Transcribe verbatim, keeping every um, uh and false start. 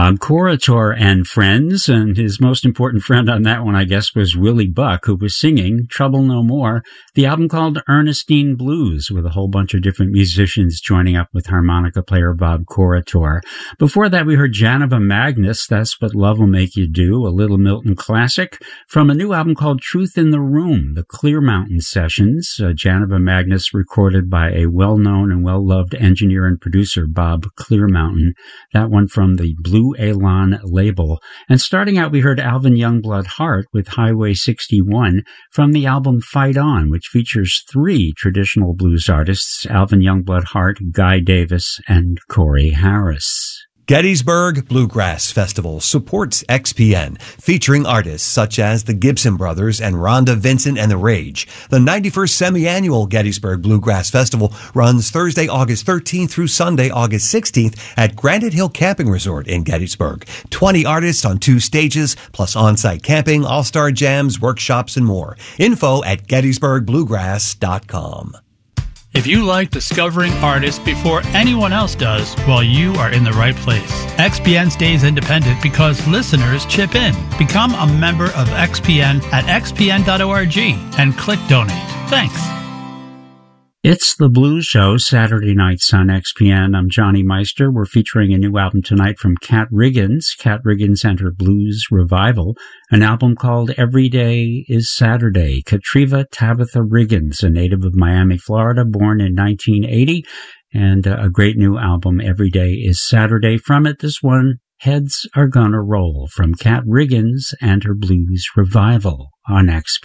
Bob Corritore and Friends, and his most important friend on that one, I guess, was Willie Buck, who was singing Trouble No More, the album called Ernestine Blues, with a whole bunch of different musicians joining up with harmonica player Bob Corritore. Before that, we heard Janiva Magnus, That's What Love Will Make You Do, a Little Milton classic, from a new album called Truth in the Room, the Clear Mountain Sessions. Uh, Janiva Magnus recorded by a well-known and well-loved engineer and producer, Bob Clearmountain. That one from the Blue Elan label. And starting out, we heard Alvin Youngblood Hart with Highway sixty-one from the album Fight On, which features three traditional blues artists, Alvin Youngblood Hart, Guy Davis, and Corey Harris. Gettysburg Bluegrass Festival supports X P N, featuring artists such as the Gibson Brothers and Rhonda Vincent and the Rage. The ninety-first semi-annual Gettysburg Bluegrass Festival runs Thursday, August thirteenth through Sunday, August sixteenth at Granite Hill Camping Resort in Gettysburg. twenty artists on two stages, plus on-site camping, all-star jams, workshops, and more. Info at gettysburg bluegrass dot com. If you like discovering artists before anyone else does, well, you are in the right place. X P N stays independent because listeners chip in. Become a member of X P N at x p n dot org and click donate. Thanks. It's The Blues Show, Saturday nights on X P N. I'm Johnny Meister. We're featuring a new album tonight from Kat Riggins. Kat Riggins and her Blues Revival, an album called Every Day is Saturday. Katriva Tabitha Riggins, a native of Miami, Florida, born in nineteen eighty, and uh, a great new album, Every Day is Saturday. From it, this one, Heads Are Gonna Roll, from Kat Riggins and her Blues Revival on X P N.